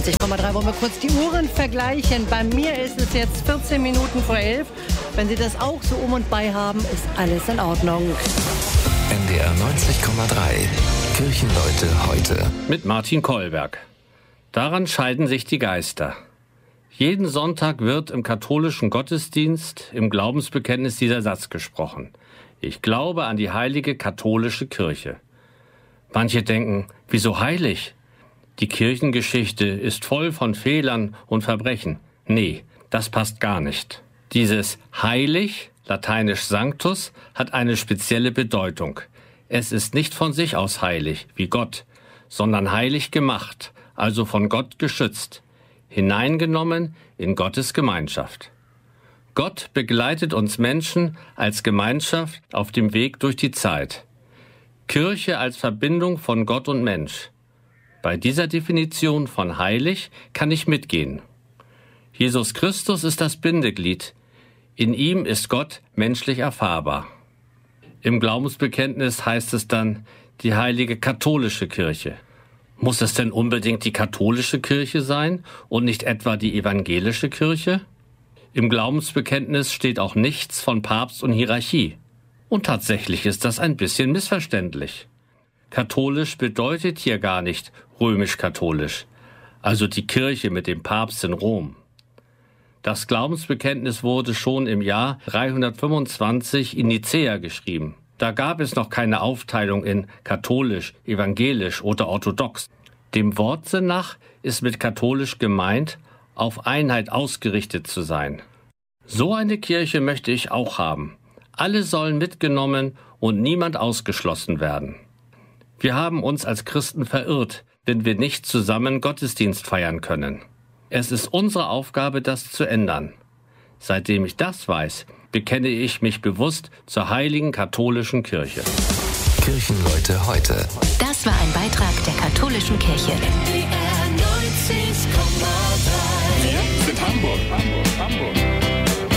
90,3 wollen wir kurz die Uhren vergleichen. Bei mir ist es jetzt 14 Minuten vor 11. Wenn Sie das auch so um und bei haben, ist alles in Ordnung. NDR 90,3 Kirchenleute heute. Mit Martin Kollberg. Daran scheiden sich die Geister. Jeden Sonntag wird im katholischen Gottesdienst, im Glaubensbekenntnis dieser Satz gesprochen. Ich glaube an die heilige katholische Kirche. Manche denken, wieso heilig? Die Kirchengeschichte ist voll von Fehlern und Verbrechen. Nee, das passt gar nicht. Dieses heilig, lateinisch sanctus, hat eine spezielle Bedeutung. Es ist nicht von sich aus heilig, wie Gott, sondern heilig gemacht, also von Gott geschützt, hineingenommen in Gottes Gemeinschaft. Gott begleitet uns Menschen als Gemeinschaft auf dem Weg durch die Zeit. Kirche als Verbindung von Gott und Mensch. Bei dieser Definition von heilig kann ich mitgehen. Jesus Christus ist das Bindeglied. In ihm ist Gott menschlich erfahrbar. Im Glaubensbekenntnis heißt es dann die heilige katholische Kirche. Muss es denn unbedingt die katholische Kirche sein und nicht etwa die evangelische Kirche? Im Glaubensbekenntnis steht auch nichts von Papst und Hierarchie. Und tatsächlich ist das ein bisschen missverständlich. Katholisch bedeutet hier gar nicht römisch-katholisch, also die Kirche mit dem Papst in Rom. Das Glaubensbekenntnis wurde schon im Jahr 325 in Nicäa geschrieben. Da gab es noch keine Aufteilung in katholisch, evangelisch oder orthodox. Dem Wortsinn nach ist mit katholisch gemeint, auf Einheit ausgerichtet zu sein. So eine Kirche möchte ich auch haben. Alle sollen mitgenommen und niemand ausgeschlossen werden. Wir haben uns als Christen verirrt, wenn wir nicht zusammen Gottesdienst feiern können. Es ist unsere Aufgabe, das zu ändern. Seitdem ich das weiß, bekenne ich mich bewusst zur heiligen katholischen Kirche. Kirchenleute heute. Das war ein Beitrag der katholischen Kirche.